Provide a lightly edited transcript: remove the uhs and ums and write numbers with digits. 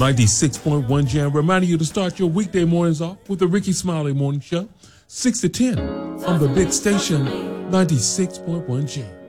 96.1 Jam, reminding you to start your weekday mornings off with the Ricky Smiley Morning Show, 6 to 10 on the big station, 96.1 Jam.